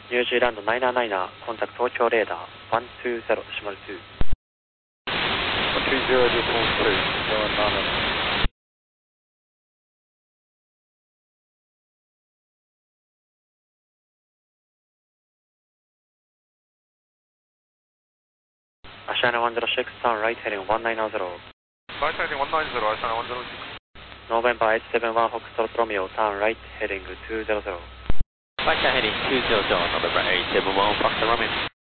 ニュージーランド999、コンタクト東京レーダー、120、シマル2。 30 2, Ashana 106, turn right heading 190. Right heading 190, Ashana 106. November 871 Foxtrot Romeo, turn right heading 200. Right heading 200, November 871 Foxtrot Romeo.